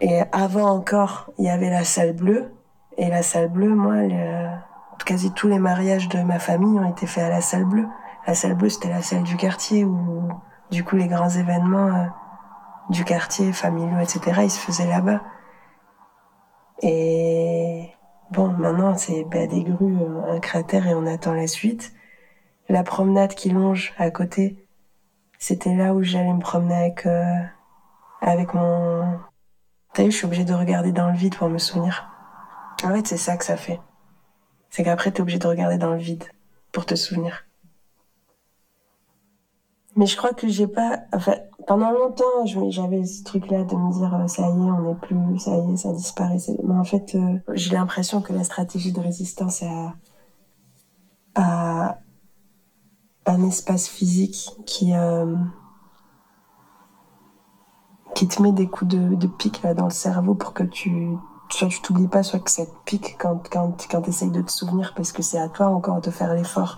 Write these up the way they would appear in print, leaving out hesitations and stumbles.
Et avant encore, il y avait la salle bleue. Et la salle bleue, moi, quasi tous les mariages de ma famille ont été faits à la salle bleue. La salle bleue, c'était la salle du quartier où, du coup, les grands événements du quartier, familiaux, etc., ils se faisaient là-bas. Et bon, maintenant, c'est des grues, un cratère et on attend la suite. La promenade qui longe à côté, c'était là où j'allais me promener avec mon... T'as vu, je suis obligée de regarder dans le vide pour me souvenir. En fait, c'est ça que ça fait. C'est qu'après, t'es obligé de regarder dans le vide pour te souvenir. Mais je crois que j'ai pas... Enfin, pendant longtemps, j'avais ce truc-là de me dire ça y est, on n'est plus, ça y est, ça disparaît. Mais en fait, j'ai l'impression que la stratégie de résistance a un espace physique qui te met des coups de pique là, dans le cerveau pour que soit tu t'oublies pas, soit que ça te pique quand t'essayes de te souvenir, parce que c'est à toi encore de faire l'effort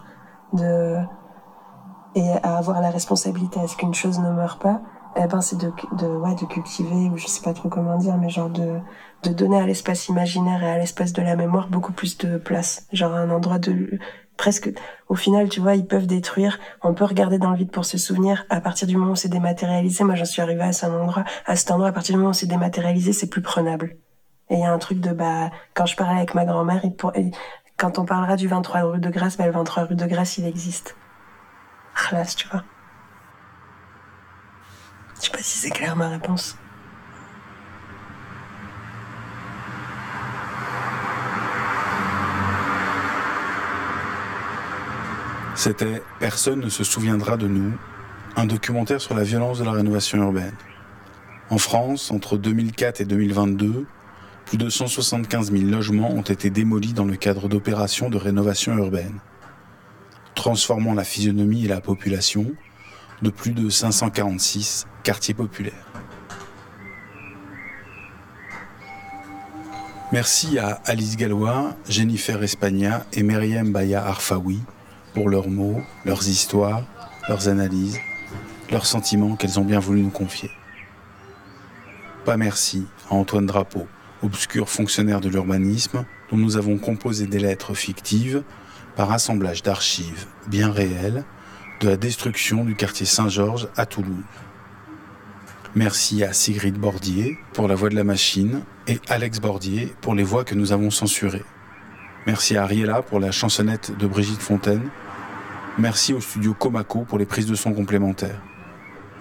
et à avoir la responsabilité à ce qu'une chose ne meure pas. Eh ben, c'est de cultiver, ou je sais pas trop comment dire, mais genre de donner à l'espace imaginaire et à l'espace de la mémoire beaucoup plus de place. Genre un endroit presque, au final, tu vois, ils peuvent détruire, on peut regarder dans le vide pour se souvenir. À partir du moment où c'est dématérialisé, moi j'en suis arrivée à cet endroit, à partir du moment où c'est dématérialisé, c'est plus prenable. Et il y a un truc quand je parlais avec ma grand-mère, quand on parlera du 23 rue de Grasse, le 23 rue de Grasse, il existe. Khalas, tu vois. Je sais pas si c'est clair ma réponse. C'était « Personne ne se souviendra de nous », un documentaire sur la violence de la rénovation urbaine. En France, entre 2004 et 2022, plus de 175 000 logements ont été démolis dans le cadre d'opérations de rénovation urbaine, transformant la physionomie et la population de plus de 546 quartiers populaires. Merci à Alice Gallois, Jennifer Espagna et Meriem Baya Arfaoui pour leurs mots, leurs histoires, leurs analyses, leurs sentiments qu'elles ont bien voulu nous confier. Pas merci à Antoine Drapeau, obscur fonctionnaire de l'urbanisme, dont nous avons composé des lettres fictives par assemblage d'archives bien réelles de la destruction du quartier Saint-Georges à Toulouse. Merci à Sigrid Bordier pour la voix de la machine et Alex Bordier pour les voix que nous avons censurées. Merci à Ariella pour la chansonnette de Brigitte Fontaine. Merci au studio Comaco pour les prises de son complémentaires.